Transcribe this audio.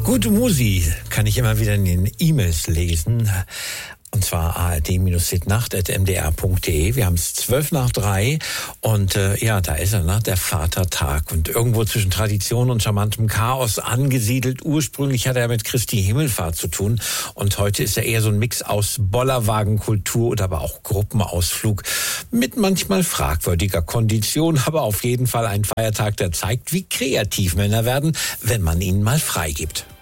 Gute Musi kann ich immer wieder in den E-Mails lesen. Und zwar ard-nacht@mdr.de. Wir haben es 2:55 und da ist er, ne? Der Vatertag. Und irgendwo zwischen Tradition und charmantem Chaos angesiedelt. Ursprünglich hat er mit Christi Himmelfahrt zu tun. Und heute ist er eher so ein Mix aus Bollerwagenkultur oder aber auch Gruppenausflug mit manchmal fragwürdiger Kondition. Aber auf jeden Fall ein Feiertag, der zeigt, wie kreativ Männer werden, wenn man ihnen mal freigibt.